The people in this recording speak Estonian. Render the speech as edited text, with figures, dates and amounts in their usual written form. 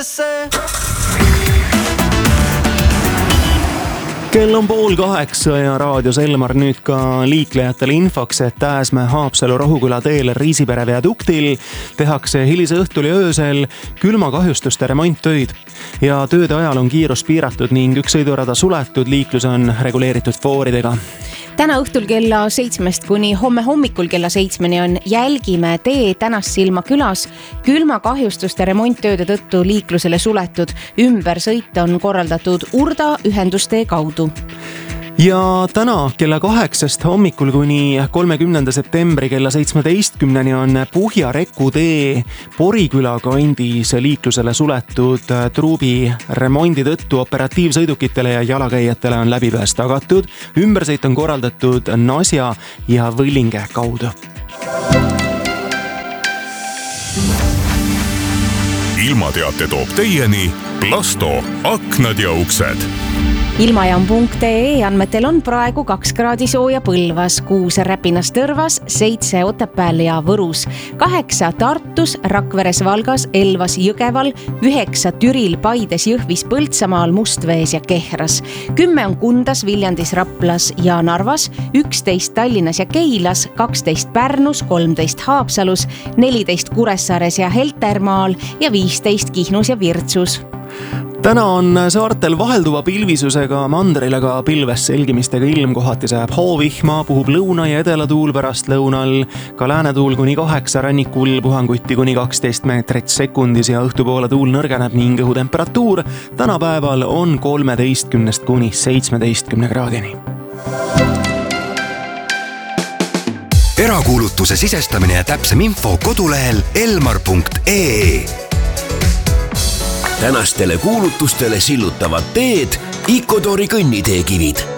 ülesse. Kell on 7:30 ja raadios Elmar nüüd ka liiklejatele infoks, et Ääsmäe-Haapsalu Rohuküla teel Riisipere viaduktil tehakse hilise õhtul ja öösel külmakahjustuste remonttöid. Ja tööde ajal on kiirus piiratud ning üks sõidurada suletud, liiklus on reguleeritud fooridega. Täna õhtul kella 7 kuni homme hommikul kella 7 on Jälgimäe tee Tänassilma külas külmakahjustuste remonttööde tõttu liiklusele suletud. Ümbersõit on korraldatud Urda ühendustee kaudu. Ja täna kella 8 hommikul kuni 30. septembri kella 17 on Puhja-Reku tee Poriküla kandis liiklusele suletud. Truubi remondi tõttu operatiivsõidukitele ja jalakäijatele on läbipääs tagatud. Ümbersõit on korraldatud Nasja ja Võllinge kaudu. Ilmateate toob teieni Plasto aknad ja uksed. Ilmajaam.ee andmetel on praegu 2 kraadi sooja Põlvas, 6 Räpinas Tõrvas, 7 Otepääl ja Võrus, 8 Tartus, Rakveres, Valgas, Elvas, Jõgeval, 9 Türil, Paides, Jõhvis, Põltsamaal, Mustvees ja Kehras, 10 on Kundas, Viljandis, Raplas ja Narvas, 11 Tallinnas ja Keilas, 12 Pärnus, 13 Haapsalus, 14 Kuressaares ja Heltermaal ja 15 Kihnus ja Virtsus. Täna on saartel vahelduva pilvisusega, mandrile ka pilves selgimistega ilm, kohati sajab hoovihma, puhub lõuna- ja edelatuul pärast lõunal, ka läänetuul kuni 8, rannikul puhanguti kuni 12 meetrit sekundis ja õhtupoole tuul nõrgeneb ning õhutemperatuur tänapäeval on 13 kuni 17 kraadini. Erakuulutuse sisestamine ja täpsem info kodulehel elmar.ee. Tänastele kuulutustele sillutavad teed Icodori kõnniteekivid.